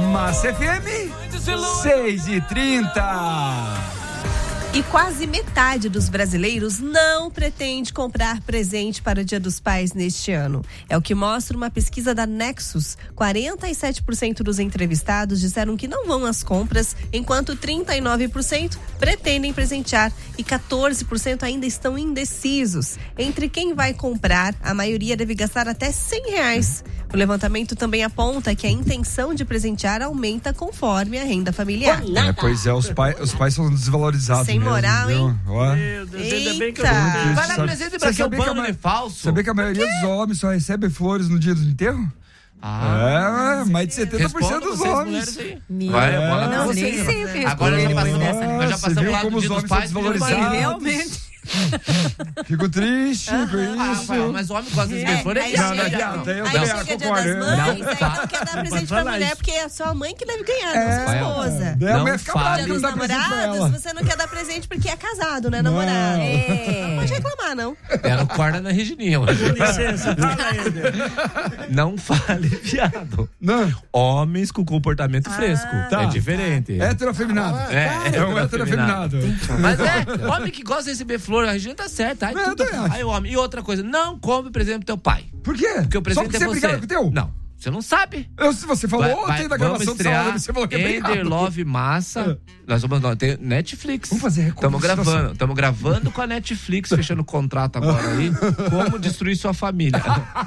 Massa FM 6h30. E quase metade dos brasileiros não pretende comprar presente para o Dia dos Pais neste ano. É o que mostra uma pesquisa da Nexus. 47% dos entrevistados disseram que não vão às compras, enquanto 39% pretendem presentear e 14% ainda estão indecisos. Entre quem vai comprar, a maioria deve gastar até R$100. O levantamento também aponta que a intenção de presentear aumenta conforme a renda familiar. Pois é, os pais são desvalorizados. Sem moral, mesmo, hein? Meu Deus, ainda bem que eu não vai dar presente pra que o pano é falso. Sabia que a maioria dos homens só recebe flores no dia do enterro? Mais de 70% dos homens. Não, nem sempre. Agora nós já passamos lá do Dia dos Pais. Realmente. Fico triste com isso. Mas o homem gosta de receber flores. Aí chega Dia das Mães, aí não quer dar presente pra mulher, porque é só a mãe que deve ganhar, não sua esposa. Não fale. Dia dos namorados, você não quer dar presente porque é casado, né, namorado. Não pode reclamar, não. Era o corda na Regininha. Com licença, fala aí. Não fale, viado. Não. Homens com comportamento fresco. É diferente. Heterofeminado. É um heterofeminado. Mas homem que gosta de receber flor, a Regina tá certa. Aí homem. E outra coisa, não compre presente pro teu pai. Por quê? Porque o presente Só porque é você você. com o teu? Não, você não sabe. Você falou ontem da gravação do Salão, você falou que é obrigado. Ender Love Massa. Nós vamos tem Netflix. Vamos fazer Estamos gravando com a Netflix, fechando contrato agora aí. Como destruir sua família.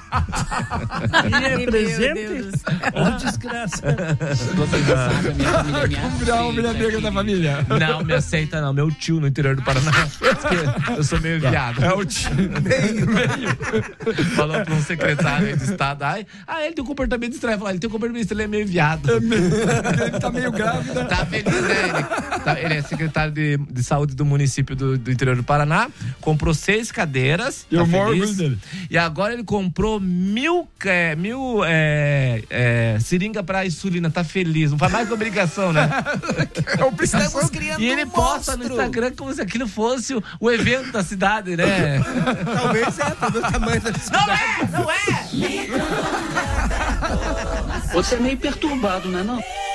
E é presente? Ou desgraça. Vocês já sabem, a minha família me Como virar uma mulher negra da família? Não me aceita, não. Meu tio no interior do Paraná. Eu sou meio viado. É o tio. Meio. Falou pra um secretário de Estado. Ele tem um comportamento estranho. Falou, ele tem um comportamento estranho, ele é meio viado. Ele tá meio grávida. Tá feliz, né? Ele é secretário de saúde do município do interior do Paraná. Comprou 6 cadeiras. Eu moro dele. E agora ele comprou 1000 seringa pra insulina. Tá feliz. Não faz mais que obrigação, né? Estamos criando E ele posta no Instagram como se aquilo fosse o evento da cidade, né? Talvez do tamanho da cidade. Não é! Você é meio perturbado, né, não?